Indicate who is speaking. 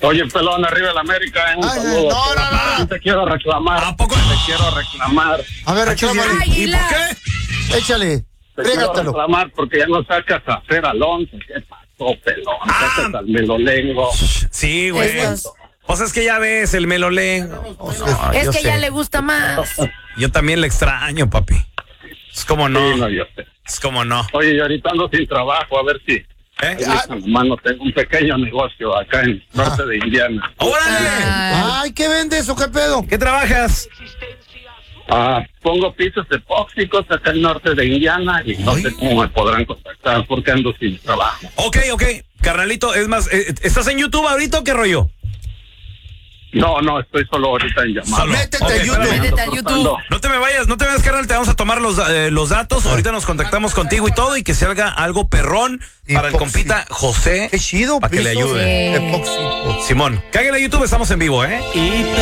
Speaker 1: Oye, pelón, arriba de la América, un saludo.
Speaker 2: No.
Speaker 1: Te quiero reclamar.
Speaker 3: ¿A poco?
Speaker 1: Te quiero reclamar.
Speaker 2: A ver, reclámale.
Speaker 3: ¿Y por qué?
Speaker 2: Échale.
Speaker 1: Te quiero
Speaker 2: Pégatelo.
Speaker 1: reclamar porque ya no sacas a hacer Alonso. ¿Qué pasó, pelón? Sacas al Melolengo.
Speaker 3: Sí, güey.
Speaker 4: Estos.
Speaker 3: Pues es que ya ves, el melolé.
Speaker 4: Es que ya le gusta más.
Speaker 3: Yo también le extraño, papi. Es como no.
Speaker 1: Sí, no, yo sé.
Speaker 3: Es como no.
Speaker 1: Oye, yo ahorita ando sin trabajo, a ver si... Mano, tengo un pequeño negocio acá en norte de Indiana.
Speaker 3: ¡Órale!
Speaker 2: Ay, ¿qué vendes o qué pedo?
Speaker 3: ¿Qué trabajas?
Speaker 1: Pongo pisos epóxicos acá en norte de Indiana y no sé cómo me podrán contactar porque ando sin trabajo.
Speaker 3: Ok. Carnalito, es más, ¿estás en YouTube ahorita o qué rollo?
Speaker 1: No, estoy solo ahorita en llamada.
Speaker 3: Solo.
Speaker 2: Métete
Speaker 3: Ok,
Speaker 2: a YouTube.
Speaker 3: espérame.
Speaker 4: Métete a YouTube.
Speaker 3: No te me vayas, carnal, te vamos a tomar los datos. Ahorita nos contactamos contigo y todo y que se haga algo perrón para el
Speaker 2: Epoxi.
Speaker 3: compita José.
Speaker 2: Qué chido,
Speaker 3: para que le
Speaker 2: pisos
Speaker 3: ayude.
Speaker 2: epóxicos.
Speaker 3: Simón, cáguenle a YouTube, estamos en vivo, ¿eh?